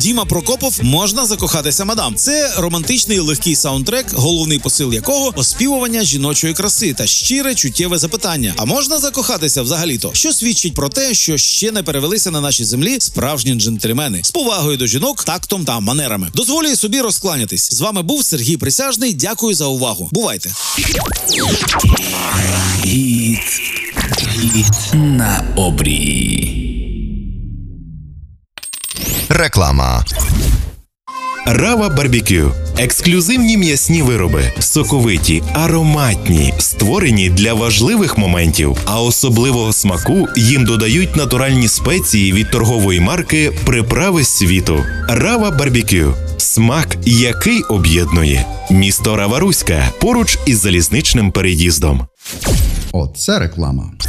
Діма Прокопов «Можна закохатися, мадам». Це романтичний легкий саундтрек, головний посил якого – оспівування жіночої краси та щире чуттєве запитання. А можна закохатися взагалі-то? Що свідчить про те, що ще не перевелися на нашій землі справжні джентльмени. З повагою до жінок, тактом та манерами. Дозволюю собі розкланятись. З вами був Сергій Присяжний. Дякую за увагу. Бувайте. Гід на обрії. Реклама. Рава Барбекю. Ексклюзивні м'ясні вироби. Соковиті, ароматні, створені для важливих моментів. А особливого смаку їм додають натуральні спеції від торгової марки «Приправи світу». Рава Барбекю. Смак, який об'єднує. Місто Рава-Руська, поруч із залізничним переїздом. Оце реклама.